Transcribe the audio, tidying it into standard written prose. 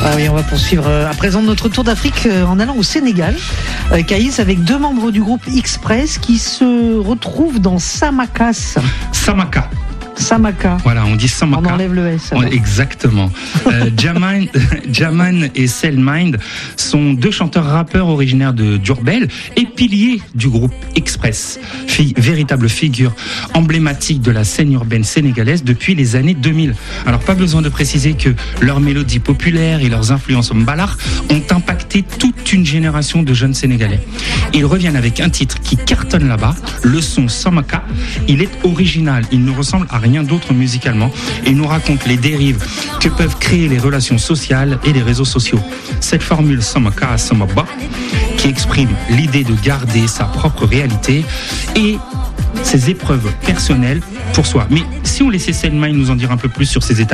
Ah oui, on va poursuivre à présent notre tour d'Afrique en allant au Sénégal. Caïs, avec 2 membres du groupe Express qui se retrouvent dans Samakas. Samaka. Voilà, on dit Samaka. On enlève le S. Exactement. Jaman et Selmind sont 2 chanteurs rappeurs originaires de Diourbel et piliers du groupe Express, véritable figure emblématique de la scène urbaine sénégalaise depuis les années 2000. Alors pas besoin de préciser que leurs mélodies populaires et leurs influences mbalar ont impacté toute une génération de jeunes Sénégalais. Ils reviennent avec un titre qui cartonne là-bas, le son Samaka. Il est original, il ne ressemble à rien d'autre musicalement et nous raconte les dérives que peuvent créer les relations sociales et les réseaux sociaux. Cette formule Samaka Samaba qui exprime l'idée de garder sa propre réalité et ses épreuves personnelles pour soi. Mais si on laissait Selma nous en dire un peu plus sur ses états